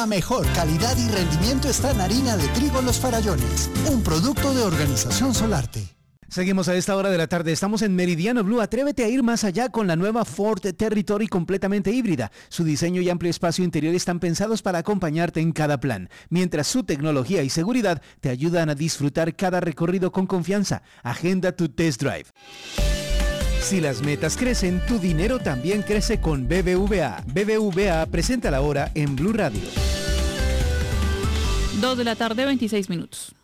La mejor calidad y rendimiento está en harina de trigo Los Farallones, un producto de Organización Solarte. Seguimos a esta hora de la tarde, estamos en Meridiano Blue. Atrévete a ir más allá con la nueva Ford Territory completamente híbrida. Su diseño y amplio espacio interior están pensados para acompañarte en cada plan, mientras su tecnología y seguridad te ayudan a disfrutar cada recorrido con confianza. Agenda tu test drive. Si las metas crecen, tu dinero también crece con BBVA. BBVA presenta la hora en Blue Radio. 2 de la tarde, 26 minutos.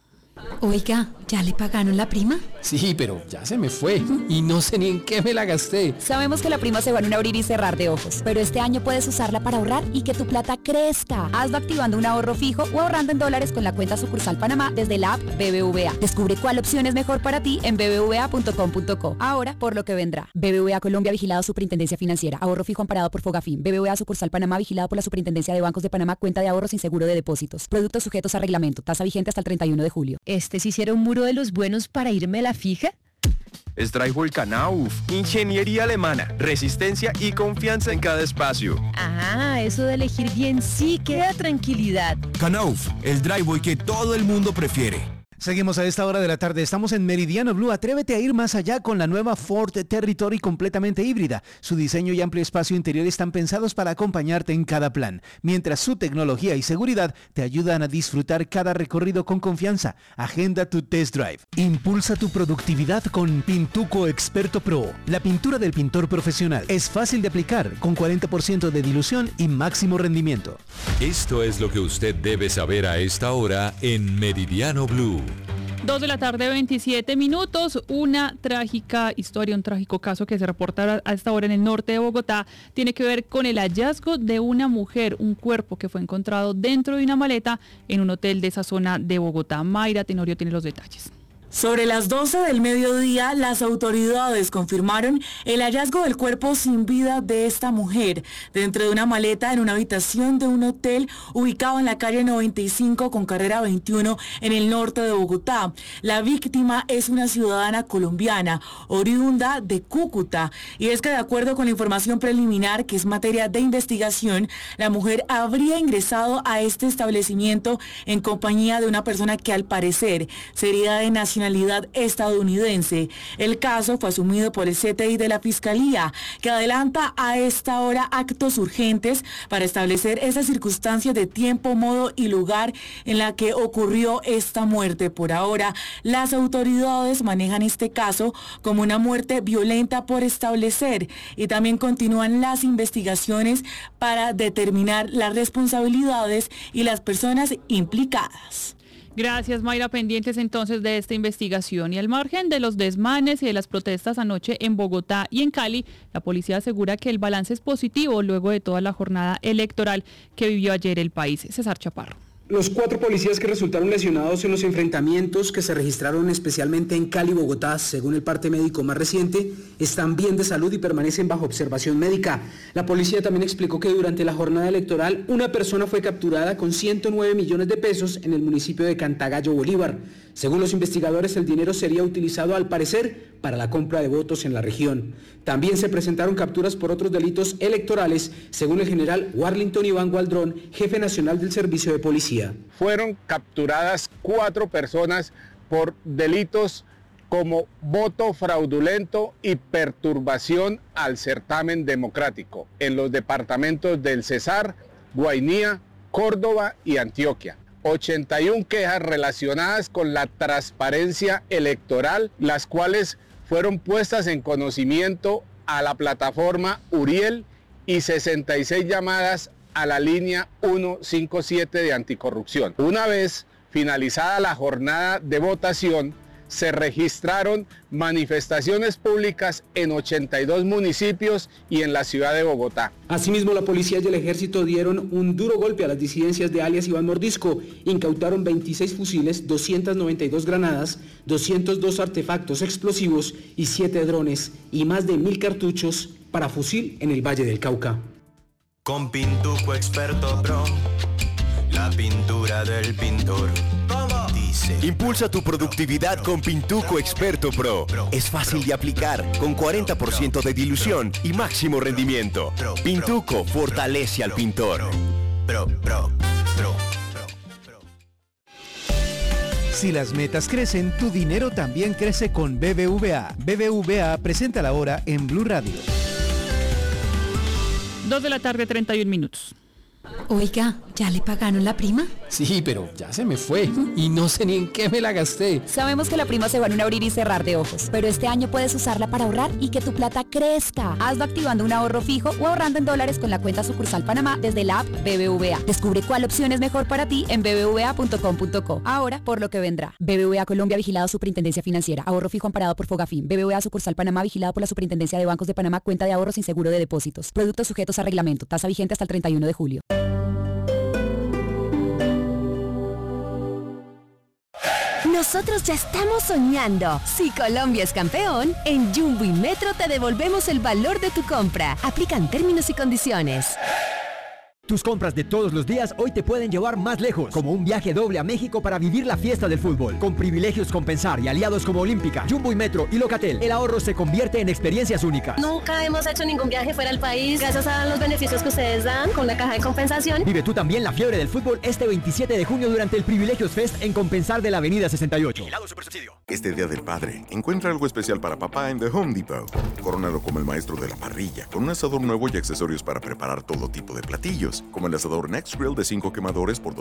Oiga, ¿ya le pagaron la prima? Sí, pero ya se me fue y no sé ni en qué me la gasté. Sabemos que la prima se va en un abrir y cerrar de ojos, pero este año puedes usarla para ahorrar y que tu plata crezca. Hazlo activando un ahorro fijo o ahorrando en dólares con la cuenta sucursal Panamá desde la app BBVA. Descubre cuál opción es mejor para ti en bbva.com.co. Ahora, por lo que vendrá. BBVA Colombia, vigilado Superintendencia Financiera. Ahorro fijo amparado por Fogafín. BBVA sucursal Panamá, vigilado por la Superintendencia de Bancos de Panamá. Cuenta de ahorro sin seguro de depósitos. Productos sujetos a reglamento. Tasa vigente hasta el 31 de julio. ¿Sí hiciera un muro de los buenos para irme a la fija? Es Drywall Knauf, ingeniería alemana, resistencia y confianza en cada espacio. Ah, eso de elegir bien sí que da tranquilidad. Knauf, el drywall que todo el mundo prefiere. Seguimos a esta hora de la tarde, estamos en Meridiano Blue. Atrévete a ir más allá con la nueva Ford Territory completamente híbrida. Su diseño y amplio espacio interior están pensados para acompañarte en cada plan, mientras su tecnología y seguridad te ayudan a disfrutar cada recorrido con confianza. Agenda tu test drive. Impulsa tu productividad con Pintuco Experto Pro, la pintura del pintor profesional. Es fácil de aplicar, con 40% de dilución y máximo rendimiento. Esto es lo que usted debe saber a esta hora en Meridiano Blue. 2 de la tarde, 27 minutos. Una trágica historia, un trágico caso que se reporta a esta hora en el norte de Bogotá tiene que ver con el hallazgo de una mujer, un cuerpo que fue encontrado dentro de una maleta en un hotel de esa zona de Bogotá. Mayra Tenorio tiene los detalles. Sobre las 12 del mediodía, las autoridades confirmaron el hallazgo del cuerpo sin vida de esta mujer dentro de una maleta en una habitación de un hotel ubicado en la calle 95 con carrera 21 en el norte de Bogotá. La víctima es una ciudadana colombiana, oriunda de Cúcuta, y es que de acuerdo con la información preliminar, que es materia de investigación, la mujer habría ingresado a este establecimiento en compañía de una persona que al parecer sería de nacionalidad estadounidense. El caso fue asumido por el CTI de la Fiscalía, que adelanta a esta hora actos urgentes para establecer esas circunstancias de tiempo, modo y lugar en la que ocurrió esta muerte. Por ahora, las autoridades manejan este caso como una muerte violenta por establecer, y también continúan las investigaciones para determinar las responsabilidades y las personas implicadas. Gracias, Mayra. Pendientes entonces de esta investigación. Y al margen de los desmanes y de las protestas anoche en Bogotá y en Cali, la policía asegura que el balance es positivo luego de toda la jornada electoral que vivió ayer el país. César Chaparro. Los 4 policías que resultaron lesionados en los enfrentamientos que se registraron especialmente en Cali y Bogotá, según el parte médico más reciente, están bien de salud y permanecen bajo observación médica. La policía también explicó que durante la jornada electoral una persona fue capturada con 109 millones de pesos en el municipio de Cantagallo, Bolívar. Según los investigadores, el dinero sería utilizado al parecer para la compra de votos en la región. También se presentaron capturas por otros delitos electorales, según el general Warlington Iván Gualdrón, jefe nacional del Servicio de Policía. Fueron capturadas 4 personas por delitos como voto fraudulento y perturbación al certamen democrático en los departamentos del Cesar, Guainía, Córdoba y Antioquia. 81 quejas relacionadas con la transparencia electoral, las cuales fueron puestas en conocimiento a la plataforma Uriel, y 66 llamadas a la línea 157 de anticorrupción. Una vez finalizada la jornada de votación, se registraron manifestaciones públicas en 82 municipios y en la ciudad de Bogotá. Asimismo, la policía y el ejército dieron un duro golpe a las disidencias de alias Iván Mordisco. Incautaron 26 fusiles, 292 granadas, 202 artefactos explosivos y 7 drones y más de 1000 cartuchos para fusil en el Valle del Cauca. Con Pintuco Experto Pro, la pintura del pintor. Impulsa tu productividad con Pintuco Experto Pro. Es fácil de aplicar, con 40% de dilución y máximo rendimiento. Pintuco fortalece al pintor. Si las metas crecen, tu dinero también crece con BBVA. BBVA presenta la hora en Blue Radio. 2 de la tarde, 31 minutos. Oiga, ¿ya le pagaron la prima? Sí, pero ya se me fue y no sé ni en qué me la gasté. Sabemos que la prima se va en un abrir y cerrar de ojos, pero este año puedes usarla para ahorrar y que tu plata crezca. Hazlo activando un ahorro fijo o ahorrando en dólares con la cuenta sucursal Panamá desde la app BBVA. Descubre cuál opción es mejor para ti en bbva.com.co. Ahora, por lo que vendrá. BBVA Colombia, vigilado Superintendencia Financiera. Ahorro fijo amparado por Fogafín. BBVA sucursal Panamá, vigilado por la Superintendencia de Bancos de Panamá. Cuenta de ahorro sin seguro de depósitos. Productos sujetos a reglamento. Tasa vigente hasta el 31 de julio. Nosotros ya estamos soñando. Si Colombia es campeón, en Jumbo y Metro te devolvemos el valor de tu compra. Aplican términos y condiciones. Tus compras de todos los días hoy te pueden llevar más lejos, como un viaje doble a México para vivir la fiesta del fútbol. Con privilegios Compensar y aliados como Olímpica, Jumbo y Metro y Locatel, el ahorro se convierte en experiencias únicas. Nunca hemos hecho ningún viaje fuera del país, gracias a los beneficios que ustedes dan con la caja de compensación. Vive tú también la fiebre del fútbol este 27 de junio durante el Privilegios Fest en Compensar de la Avenida 68. Este Día del Padre, encuentra algo especial para papá en The Home Depot. Córonalo como el maestro de la parrilla, con un asador nuevo y accesorios para preparar todo tipo de platillos, como el asador Next Grill de 5 quemadores por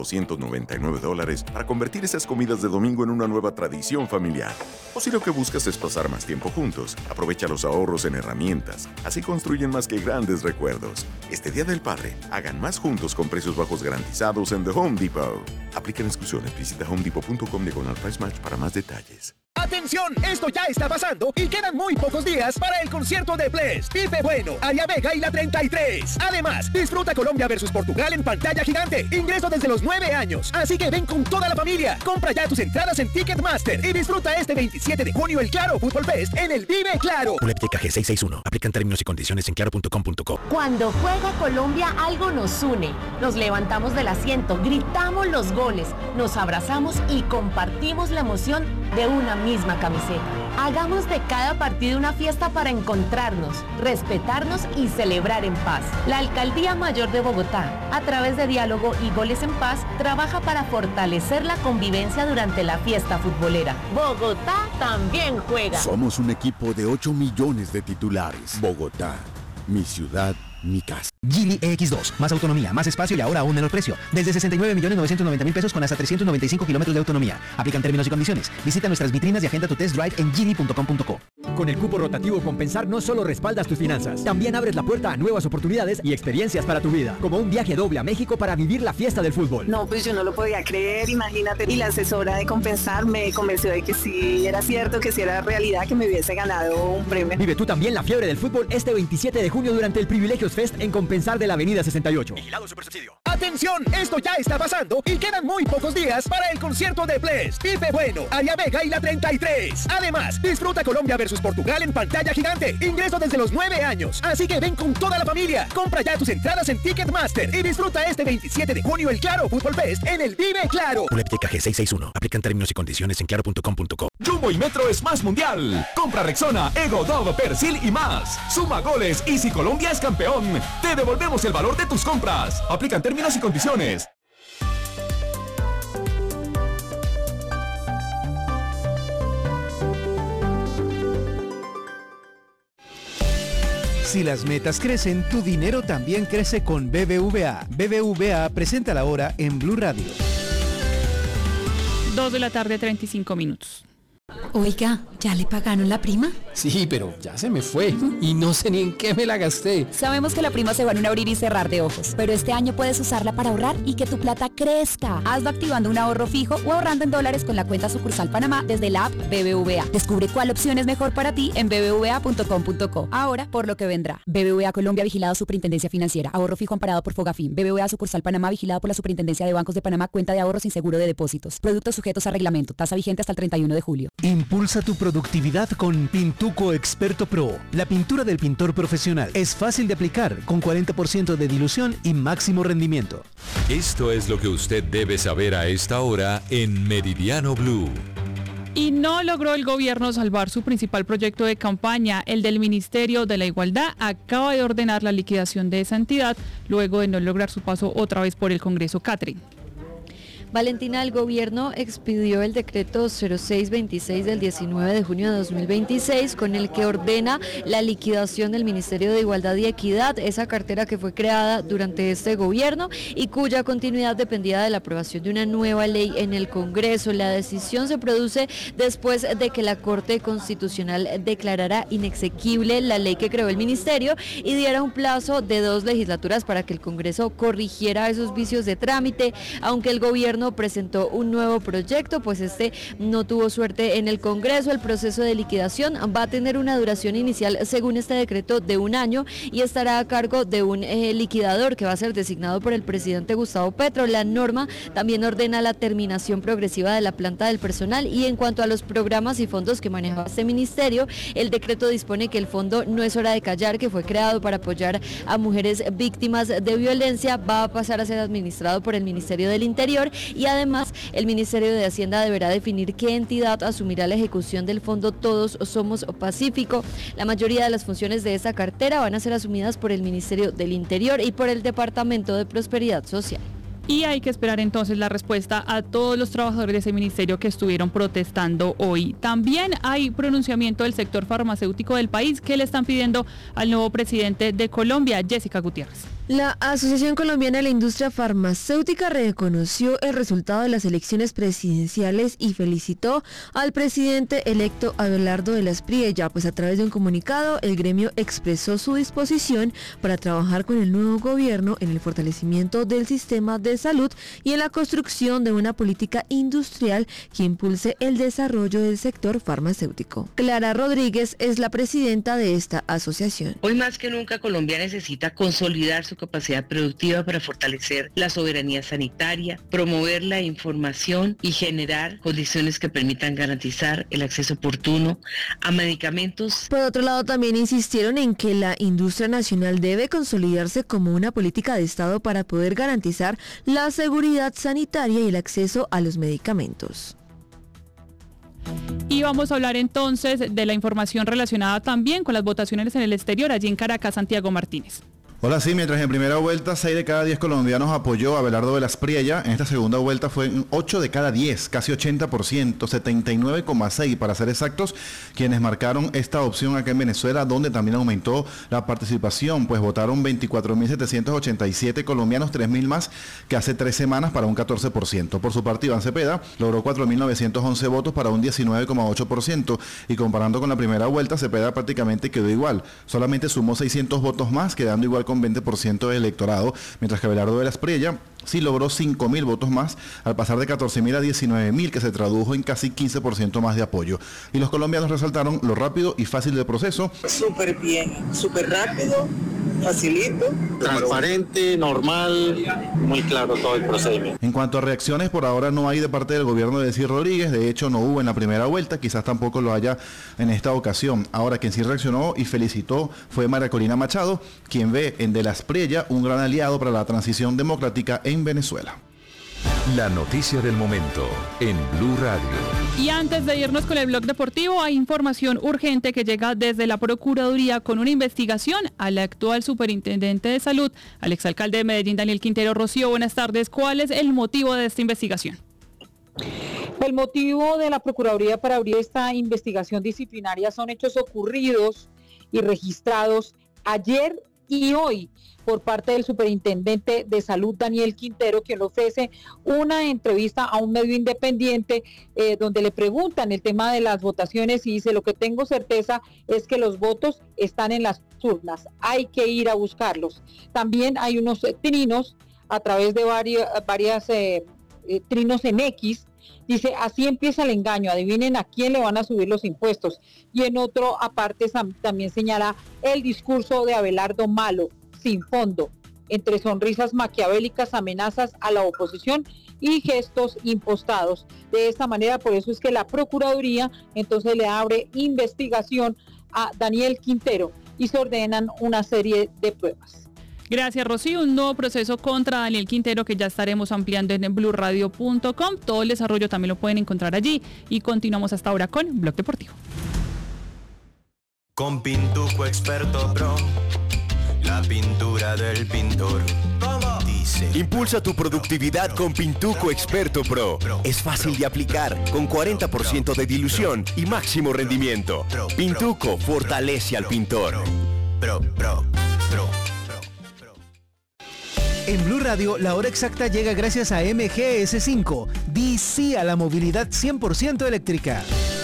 $299 para convertir esas comidas de domingo en una nueva tradición familiar. O si lo que buscas es pasar más tiempo juntos, aprovecha los ahorros en herramientas. Así construyen más que grandes recuerdos. Este Día del Padre, hagan más juntos con precios bajos garantizados en The Home Depot. Aplican exclusiones. Visita homedepot.com/price match para más detalles. ¡Atención! Esto ya está pasando y quedan muy pocos días para el concierto de Bless, Pipe Bueno, Aria Vega y la 33. Además, disfruta Colombia versus Portugal en pantalla gigante. Ingreso desde los 9 años. Así que ven con toda la familia. Compra ya tus entradas en Ticketmaster y disfruta este 27 de junio el Claro Fútbol Fest en el Vive Claro. Boletica G661. Aplican términos y condiciones en claro.com.co. Cuando juega Colombia, algo nos une. Nos levantamos del asiento, gritamos los goles, nos abrazamos y compartimos la emoción de una misma camiseta. Hagamos de cada partido una fiesta para encontrarnos, respetarnos y celebrar en paz. La Alcaldía Mayor de Bogotá, a través de diálogo y goles en paz, trabaja para fortalecer la convivencia durante la fiesta futbolera. Bogotá también juega. Somos un equipo de 8 millones de titulares. Bogotá, mi ciudad, mi casa. Geely EX2, más autonomía, más espacio y ahora a un menor precio. Desde 69.990.000 pesos con hasta 395 kilómetros de autonomía. Aplican términos y condiciones. Visita nuestras vitrinas y agenda tu test drive en geely.com.co. Con el cupo rotativo Compensar no solo respaldas tus finanzas, también abres la puerta a nuevas oportunidades y experiencias para tu vida, como un viaje doble a México para vivir la fiesta del fútbol. No, pues yo no lo podía creer, imagínate. Y la asesora de Compensar me convenció de que sí era cierto, que sí era realidad, que me hubiese ganado un premio. Vive tú también la fiebre del fútbol este 27 de junio durante el Privilegios Fest en Compensar de la Avenida 68. Vigilado Supersubsidio. ¡Atención! Esto ya está pasando y quedan muy pocos días para el concierto de Bless, Pipe Bueno, Aria Vega y la 33. Además, disfruta Colombia versus Portugal en pantalla gigante. Ingreso desde los 9 años. Así que ven con toda la familia. Compra ya tus entradas en Ticketmaster y disfruta este 27 de junio el Claro Fútbol Fest en el Vive Claro. Boletica G661. Aplican términos y condiciones en claro.com.co. Jumbo y Metro es más mundial. Compra Rexona, Ego, Dove, Persil y más. Suma goles y si Colombia es campeón, te devolvemos el valor de tus compras. Aplican términos y condiciones. Si las metas crecen, tu dinero también crece con BBVA. BBVA presenta la hora en Blue Radio. 2 de la tarde, 35 minutos. Oiga, ¿ya le pagaron la prima? Sí, pero ya se me fue y no sé ni en qué me la gasté. Sabemos que la prima se va en un abrir y cerrar de ojos, pero este año puedes usarla para ahorrar y que tu plata crezca. Hazlo activando un ahorro fijo o ahorrando en dólares con la cuenta sucursal Panamá desde la app BBVA. Descubre cuál opción es mejor para ti en bbva.com.co. Ahora, por lo que vendrá. BBVA Colombia, vigilado Superintendencia Financiera. Ahorro fijo amparado por Fogafín. BBVA sucursal Panamá, vigilado por la Superintendencia de Bancos de Panamá. Cuenta de ahorro sin seguro de depósitos. Productos sujetos a reglamento. Tasa vigente hasta el 31 de julio. Impulsa tu productividad con Pintuco Experto Pro. La pintura del pintor profesional es fácil de aplicar, con 40% de dilución y máximo rendimiento. Esto es lo que usted debe saber a esta hora en Meridiano Blue. Y no logró el gobierno salvar su principal proyecto de campaña. El del Ministerio de la Igualdad acaba de ordenar la liquidación de esa entidad luego de no lograr su paso otra vez por el Congreso. Catherine. Valentina, el gobierno expidió el decreto 0626 del 19 de junio de 2026 con el que ordena la liquidación del Ministerio de Igualdad y Equidad, esa cartera que fue creada durante este gobierno y cuya continuidad dependía de la aprobación de una nueva ley en el Congreso. La decisión se produce después de que la Corte Constitucional declarara inexequible la ley que creó el ministerio y diera un plazo de 2 legislaturas para que el Congreso corrigiera esos vicios de trámite, aunque el gobierno presentó un nuevo proyecto, pues este no tuvo suerte en el Congreso. El proceso de liquidación va a tener una duración inicial, según este decreto, de 1 año y estará a cargo de un liquidador que va a ser designado por el presidente Gustavo Petro. La norma también ordena la terminación progresiva de la planta del personal y en cuanto a los programas y fondos que maneja este ministerio, el decreto dispone que el fondo No es hora de callar, que fue creado para apoyar a mujeres víctimas de violencia, va a pasar a ser administrado por el Ministerio del Interior y además el Ministerio de Hacienda deberá definir qué entidad asumirá la ejecución del fondo Todos Somos Pacífico. La mayoría de las funciones de esta cartera van a ser asumidas por el Ministerio del Interior y por el Departamento de Prosperidad Social. Y hay que esperar entonces la respuesta a todos los trabajadores de ese ministerio que estuvieron protestando hoy. También hay pronunciamiento del sector farmacéutico del país que le están pidiendo al nuevo presidente de Colombia, Jessica Gutiérrez. La Asociación Colombiana de la Industria Farmacéutica reconoció el resultado de las elecciones presidenciales y felicitó al presidente electo Abelardo de las Priella, pues a través de un comunicado el gremio expresó su disposición para trabajar con el nuevo gobierno en el fortalecimiento del sistema de salud y en la construcción de una política industrial que impulse el desarrollo del sector farmacéutico. Clara Rodríguez es la presidenta de esta asociación. Hoy más que nunca Colombia necesita consolidar su capacidad productiva para fortalecer la soberanía sanitaria, promover la información y generar condiciones que permitan garantizar el acceso oportuno a medicamentos. Por otro lado, también insistieron en que la industria nacional debe consolidarse como una política de Estado para poder garantizar la seguridad sanitaria y el acceso a los medicamentos. Y vamos a hablar entonces de la información relacionada también con las votaciones en el exterior, allí en Caracas, Santiago Martínez. Hola, sí, mientras en primera vuelta 6 de cada 10 colombianos apoyó a Abelardo de las Priella, en esta segunda vuelta fue 8 de cada 10, casi 80%, 79,6% para ser exactos, quienes marcaron esta opción acá en Venezuela, donde también aumentó la participación, pues votaron 24.787 colombianos, 3.000 más que hace 3 semanas para un 14%. Por su parte, Iván Cepeda logró 4.911 votos para un 19,8% y comparando con la primera vuelta, Cepeda prácticamente quedó igual, solamente sumó 600 votos más, quedando igual con 20% del electorado, mientras que Abelardo de las Priella sí logró 5.000 votos más, al pasar de 14.000 a 19.000, que se tradujo en casi 15% más de apoyo. Y los colombianos resaltaron lo rápido y fácil del proceso. Súper bien, súper rápido, facilito. Transparente, normal, muy claro todo el procedimiento. En cuanto a reacciones, por ahora no hay de parte del gobierno de Desi Rodríguez, de hecho no hubo en la primera vuelta, quizás tampoco lo haya en esta ocasión. Ahora quien sí reaccionó y felicitó fue María Corina Machado, quien ve en De las Priella un gran aliado para la transición democrática en Venezuela. La noticia del momento en Blue Radio. Y antes de irnos con el blog deportivo, hay información urgente que llega desde la Procuraduría con una investigación al actual superintendente de salud, al exalcalde de Medellín, Daniel Quintero. Rocío, buenas tardes. ¿Cuál es el motivo de esta investigación? El motivo de la Procuraduría para abrir esta investigación disciplinaria son hechos ocurridos y registrados ayer y hoy por parte del superintendente de salud, Daniel Quintero, quien le ofrece una entrevista a un medio independiente donde le preguntan el tema de las votaciones y dice: lo que tengo certeza es que los votos están en las urnas, hay que ir a buscarlos. También hay unos trinos a través de varias trinos en X. Dice: así empieza el engaño, adivinen a quién le van a subir los impuestos. Y en otro aparte también señala el discurso de Abelardo malo, sin fondo, entre sonrisas maquiavélicas, amenazas a la oposición y gestos impostados. De esta manera, por eso es que la Procuraduría entonces le abre investigación a Daniel Quintero y se ordenan una serie de pruebas. Gracias, Rocío. Un nuevo proceso contra Daniel Quintero que ya estaremos ampliando en bluradio.com. Todo el desarrollo también lo pueden encontrar allí. Y continuamos hasta ahora con Blog Deportivo. Con Pintuco Experto Pro, la pintura del pintor. ¿Cómo? Dice. Impulsa tu productividad con Pintuco Experto Pro. Es fácil de aplicar, con 40% de dilución y máximo rendimiento. Pintuco fortalece al pintor. En Blue Radio, la hora exacta llega gracias a MGS5. Di sí a la movilidad 100% eléctrica.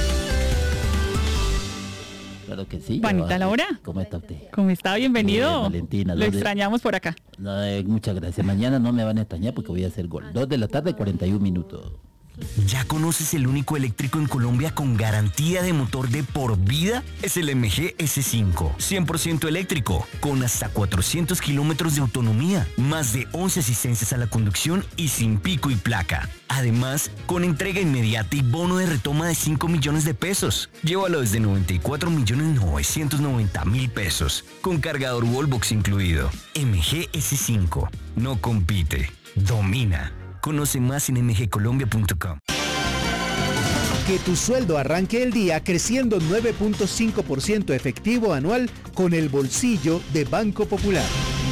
Claro que sí. Juanita Laura. ¿Cómo está usted? ¿Cómo está? Bienvenido. Bien, Valentina. Lo extrañamos por acá. No, muchas gracias. Mañana no me van a extrañar porque voy a hacer gol. 2 de la tarde, 41 minutos. ¿Ya conoces el único eléctrico en Colombia con garantía de motor de por vida? Es el MG S5, 100% eléctrico, con hasta 400 kilómetros de autonomía, más de 11 asistencias a la conducción y sin pico y placa. Además, con entrega inmediata y bono de retoma de 5 millones de pesos. Llévalo desde 94.990.000 pesos, con cargador Wallbox incluido. MG S5, no compite, domina. Conoce más en mgcolombia.com. Que tu sueldo arranque el día creciendo 9.5% efectivo anual con el bolsillo de Banco Popular.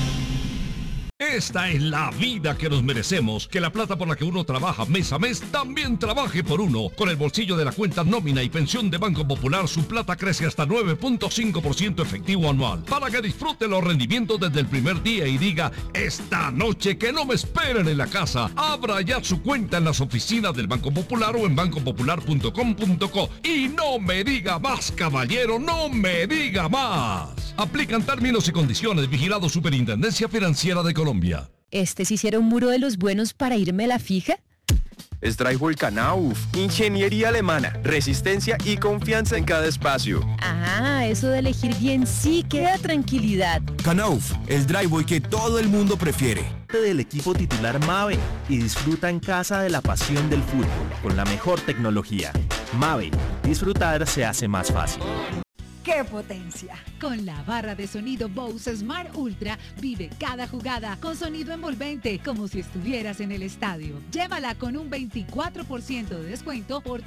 Esta es la vida que nos merecemos, que la plata por la que uno trabaja mes a mes también trabaje por uno. Con el bolsillo de la cuenta nómina y pensión de Banco Popular, su plata crece hasta 9.5% efectivo anual. Para que disfrute los rendimientos desde el primer día y diga, esta noche que no me esperen en la casa. Abra ya su cuenta en las oficinas del Banco Popular o en bancopopular.com.co. Y no me diga más, caballero, no me diga más. Aplican términos y condiciones. Vigilado Superintendencia Financiera de Colombia. ¿Si hiciera un muro de los buenos para irme a la fija? Es Drywall Knauf, ingeniería alemana, resistencia y confianza en cada espacio. Ah, eso de elegir bien sí que da tranquilidad. Knauf, el drywall que todo el mundo prefiere. Del equipo titular Mave y disfruta en casa de la pasión del fútbol con la mejor tecnología. Mave, disfrutar se hace más fácil. ¡Qué potencia! Con la barra de sonido Bose Smart Ultra, vive cada jugada con sonido envolvente, como si estuvieras en el estadio. Llévala con un 24% de descuento por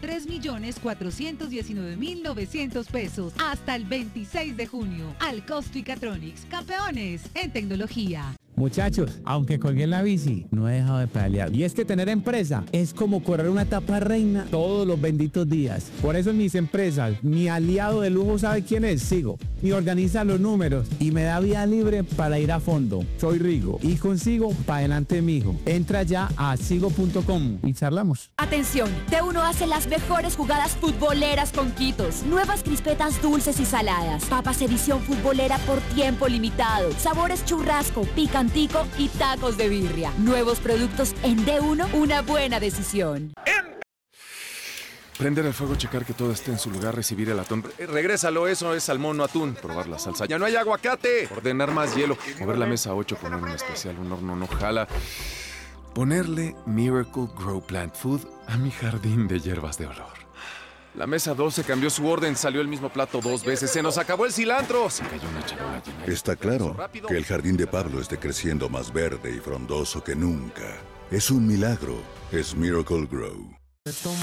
3.419.900 pesos hasta el 26 de junio. Al Costo y Catronics, campeones en tecnología. Muchachos, aunque colgué la bici, no he dejado de pedalear. Y es que tener empresa es como correr una etapa reina todos los benditos días. Por eso en mis empresas, mi aliado de lujo sabe quién es, Sigo. Y organiza los números y me da vía libre para ir a fondo. Soy Rigo y consigo para adelante mijo. Entra ya a sigo.com y charlamos. Atención, T1 hace las mejores jugadas futboleras con Quitos. Nuevas crispetas dulces y saladas. Papas edición futbolera por tiempo limitado. Sabores churrasco, picantico y tacos de birria. Nuevos productos en D1, una buena decisión. Prender el fuego, checar que todo esté en su lugar, recibir el atún. Regrésalo, eso es salmón, no atún. Probar la salsa. ¡Ya no hay aguacate! Ordenar más hielo. Mover la mesa a 8, poner un especial, un horno no jala. Ponerle Miracle Grow Plant Food a mi jardín de hierbas de olor. La mesa 12 cambió su orden, salió el mismo plato 2 veces. ¡Se nos acabó el cilantro! Se cayó una charola llena. Está claro que el jardín de Pablo esté creciendo más verde y frondoso que nunca. Es un milagro. Es Miracle Grow.